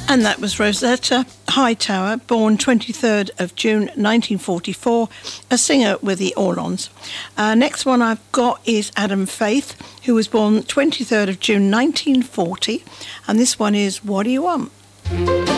And that was Rosetta Hightower, born 23rd of June 1944, a singer with the Orlons. Next one I've got is Adam Faith, who was born 23rd of June 1940, and this one is What Do You Want?